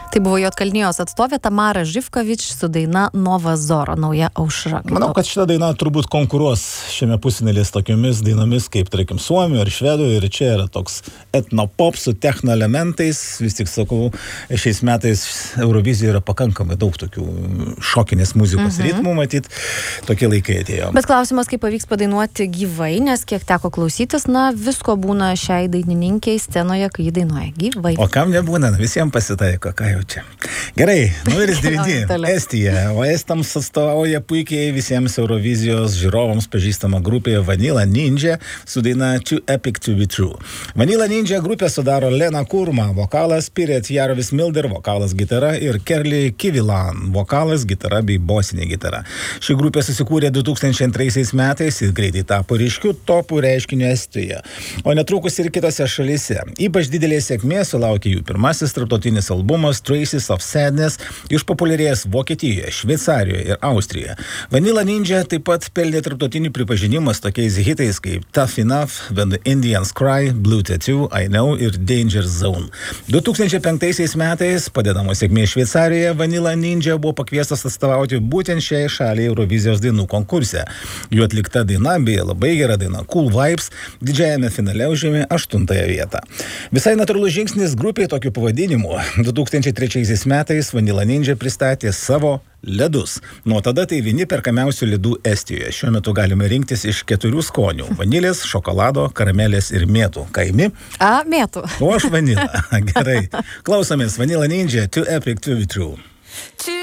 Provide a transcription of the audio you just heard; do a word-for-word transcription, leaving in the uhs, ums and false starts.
Tai buvo Juodkalnijos atstovė Tamara Živkovič su daina Nova Zoro, nauja aušra. Manau, kad šita daina turbūt konkuruos šiame pusfinalyje tokiomis dainomis kaip, tarkim, Suomių ar Švedų, ir čia yra toks etnopop su techno elementais. Vis tik sakau, šiais metais Eurovizijoje yra pakankamai daug tokių šokinės muzikos mhm. ritmų, matyt, tokie laikai atėjo. Bet klausimas, kaip pavyks padainuoti gyvai, nes kiek teko klausytis, na, visko būna šiai dainininkiai scenoje, kai jį dainuoja gyvai. O kam nebūna, visiems pasitaiko, ką jau čia. Gerai, numeris devyni, Estija. O estams atstovauja puikiai visiems Eurovizijos žiūrovams pažįstama grupė Vanilla Ninja su daina Too Epic to be True. Vanilla Ninja grupė sudaro Lena Kurma, vokalas, Piret Jarovis Milder, vokalas, gitara, ir Kerli Kivilan, vokalas, gitara bei bosinė gitara. Ši grupė susikūrė du tūkstančiai antraisiais metais ir greitai tapo ryškiu topų reiškiniu Estijoje, o netrukus ir kitose šalyse. Ypač didelė sėkmė sulaukė jų pirmasis tarptautinis albumas Traces of Sadness, išpopuliarėjęs Vokietijoje, Šveicarijoje ir Austrijoje. Vanilla Ninja taip pat pelnė tarptautinį pripažinimas tokiais hitais kaip Tough Enough, When the Indians Cry, Blue Tattoo, I Know ir Danger Zone. du tūkstančiai penktaisiais metais, padedamos sėkmės Šveicarijoje, Vanilla Ninja buvo pakviestas atstovauti būtent šiai šaliai Eurovizijos dainų konkurse. Jų atlikta daina, beje labai gera daina Cool Vibes, didžiajame finale užėmė aštuntąją vietą. Visai natūralus žingsnis grupiai tokiu pavadinimu. du tūkstančiai trečiaisiais metais Vanilla Ninja pristatė savo ledus. Nuo tada tai vieni perkamiausių ledų Estijoje. Šiuo metu galime rinktis iš keturių skonių. Vanilės, šokolado, karamelės ir mėtų. Kaimi? A, mėtų. O aš vanilą. Gerai. Klausomės Vanilla Ninja, Too Epic to be True.